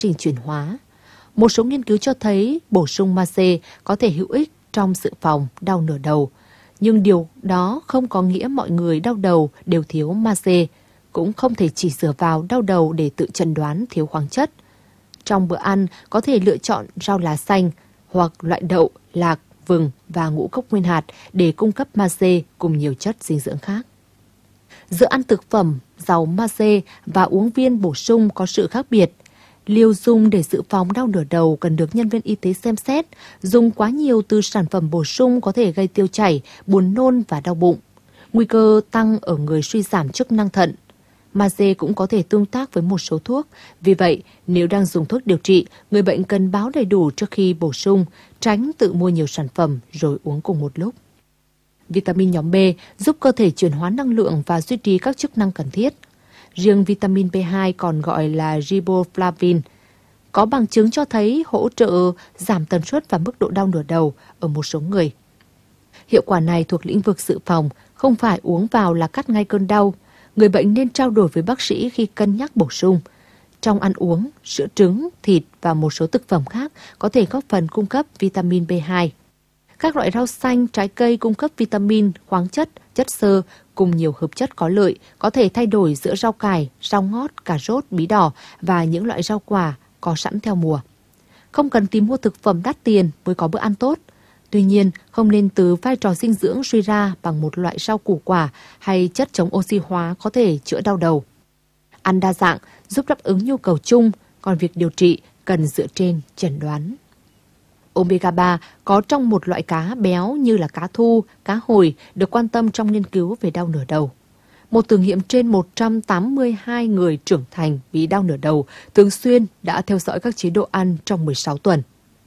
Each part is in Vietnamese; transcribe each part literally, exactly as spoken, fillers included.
trình chuyển hóa. Một số nghiên cứu cho thấy bổ sung magie có thể hữu ích trong dự phòng đau nửa đầu. Nhưng điều đó không có nghĩa mọi người đau đầu đều thiếu magie, cũng không thể chỉ dựa vào đau đầu để tự chẩn đoán thiếu khoáng chất. Trong bữa ăn có thể lựa chọn rau lá xanh hoặc loại đậu, lạc, vừng và ngũ cốc nguyên hạt để cung cấp magie cùng nhiều chất dinh dưỡng khác. Giữa ăn thực phẩm giàu magie và uống viên bổ sung có sự khác biệt. Liều dùng để dự phòng đau nửa đầu cần được nhân viên y tế xem xét. Dùng quá nhiều từ sản phẩm bổ sung có thể gây tiêu chảy, buồn nôn và đau bụng. Nguy cơ tăng ở người suy giảm chức năng thận. Magie cũng có thể tương tác với một số thuốc. Vì vậy, nếu đang dùng thuốc điều trị, người bệnh cần báo đầy đủ trước khi bổ sung, tránh tự mua nhiều sản phẩm rồi uống cùng một lúc. Vitamin nhóm B giúp cơ thể chuyển hóa năng lượng và duy trì các chức năng cần thiết. Riêng vitamin B hai còn gọi là riboflavin, có bằng chứng cho thấy hỗ trợ giảm tần suất và mức độ đau nửa đầu ở một số người. Hiệu quả này thuộc lĩnh vực dự phòng, không phải uống vào là cắt ngay cơn đau. Người bệnh nên trao đổi với bác sĩ khi cân nhắc bổ sung. Trong ăn uống, sữa trứng, thịt và một số thực phẩm khác có thể góp phần cung cấp vitamin B hai. Các loại rau xanh, trái cây cung cấp vitamin, khoáng chất, chất xơ cùng nhiều hợp chất có lợi có thể thay đổi giữa rau cải, rau ngót, cà rốt, bí đỏ và những loại rau quả có sẵn theo mùa. Không cần tìm mua thực phẩm đắt tiền mới có bữa ăn tốt. Tuy nhiên, không nên từ vai trò dinh dưỡng suy ra bằng một loại rau củ quả hay chất chống oxy hóa có thể chữa đau đầu. Ăn đa dạng giúp đáp ứng nhu cầu chung, còn việc điều trị cần dựa trên chẩn đoán. Omega ba có trong một loại cá béo như là cá thu, cá hồi được quan tâm trong nghiên cứu về đau nửa đầu. Một thử nghiệm trên một trăm tám mươi hai người trưởng thành bị đau nửa đầu thường xuyên đã theo dõi các chế độ ăn trong mười sáu tuần.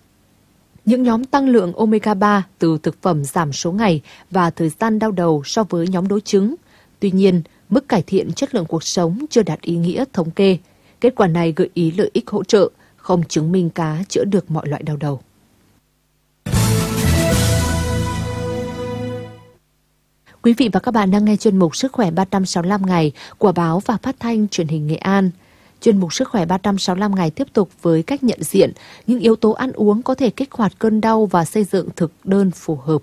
Những nhóm tăng lượng omega ba từ thực phẩm giảm số ngày và thời gian đau đầu so với nhóm đối chứng. Tuy nhiên, mức cải thiện chất lượng cuộc sống chưa đạt ý nghĩa thống kê. Kết quả này gợi ý lợi ích hỗ trợ, không chứng minh cá chữa được mọi loại đau đầu. Quý vị và các bạn đang nghe chuyên mục Sức khỏe ba trăm sáu mươi lăm ngày của báo và phát thanh truyền hình Nghệ An. Chuyên mục Sức khỏe ba trăm sáu mươi lăm ngày tiếp tục với cách nhận diện những yếu tố ăn uống có thể kích hoạt cơn đau và xây dựng thực đơn phù hợp.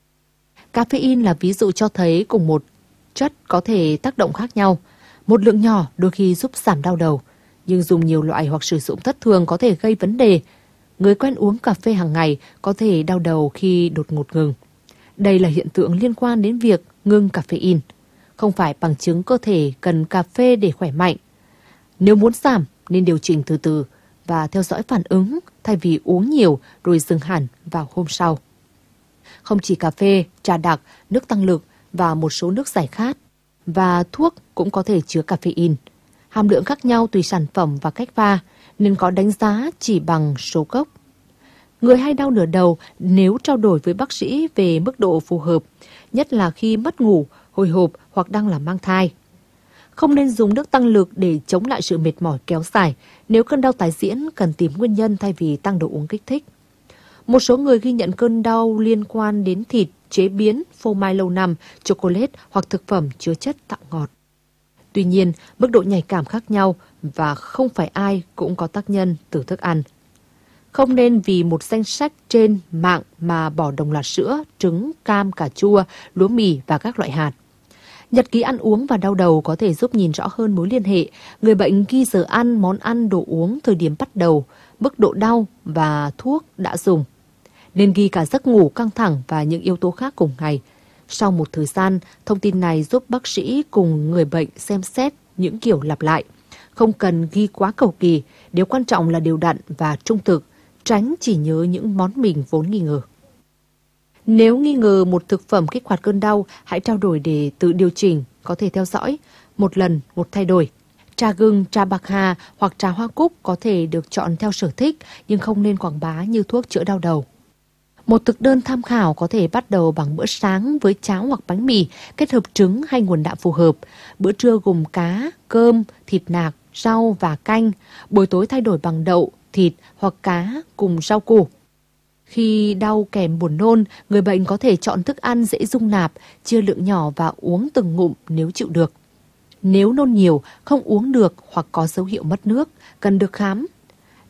Caffeine là ví dụ cho thấy cùng một chất có thể tác động khác nhau. Một lượng nhỏ đôi khi giúp giảm đau đầu, nhưng dùng nhiều loại hoặc sử dụng thất thường có thể gây vấn đề. Người quen uống cà phê hàng ngày có thể đau đầu khi đột ngột ngừng. Đây là hiện tượng liên quan đến việc ngưng caffeine, không phải bằng chứng cơ thể cần cà phê để khỏe mạnh. Nếu muốn giảm nên điều chỉnh từ từ và theo dõi phản ứng thay vì uống nhiều rồi dừng hẳn vào hôm sau. Không chỉ cà phê, trà đặc, nước tăng lực và một số nước giải khát và thuốc cũng có thể chứa caffeine. Hàm lượng khác nhau tùy sản phẩm và cách pha nên có đánh giá chỉ bằng số cốc. Người hay đau nửa đầu nếu trao đổi với bác sĩ về mức độ phù hợp, nhất là khi mất ngủ, hồi hộp hoặc đang làm mang thai. Không nên dùng nước tăng lực để chống lại sự mệt mỏi kéo dài. Nếu cơn đau tái diễn, cần tìm nguyên nhân thay vì tăng độ uống kích thích. Một số người ghi nhận cơn đau liên quan đến thịt, chế biến, phô mai lâu năm, chocolate hoặc thực phẩm chứa chất tạo ngọt. Tuy nhiên, mức độ nhạy cảm khác nhau và không phải ai cũng có tác nhân từ thức ăn. Không nên vì một danh sách trên mạng mà bỏ đồng loạt sữa, trứng, cam, cà chua, lúa mì và các loại hạt. Nhật ký ăn uống và đau đầu có thể giúp nhìn rõ hơn mối liên hệ. Người bệnh ghi giờ ăn, món ăn, đồ uống, thời điểm bắt đầu, mức độ đau và thuốc đã dùng. Nên ghi cả giấc ngủ, căng thẳng và những yếu tố khác cùng ngày. Sau một thời gian, thông tin này giúp bác sĩ cùng người bệnh xem xét những kiểu lặp lại. Không cần ghi quá cầu kỳ, điều quan trọng là đều đặn và trung thực, tránh chỉ nhớ những món mình vốn nghi ngờ. Nếu nghi ngờ một thực phẩm kích hoạt cơn đau, hãy trao đổi để tự điều chỉnh, có thể theo dõi. Một lần, một thay đổi. Trà gừng, trà bạc hà hoặc trà hoa cúc có thể được chọn theo sở thích, nhưng không nên quảng bá như thuốc chữa đau đầu. Một thực đơn tham khảo có thể bắt đầu bằng bữa sáng với cháo hoặc bánh mì, kết hợp trứng hay nguồn đạm phù hợp. Bữa trưa gồm cá, cơm, thịt nạc, rau và canh. Buổi tối thay đổi bằng đậu, thịt hoặc cá cùng rau củ. Khi đau kèm buồn nôn, người bệnh có thể chọn thức ăn dễ dung nạp, chia lượng nhỏ và uống từng ngụm nếu chịu được. Nếu nôn nhiều, không uống được hoặc có dấu hiệu mất nước, cần được khám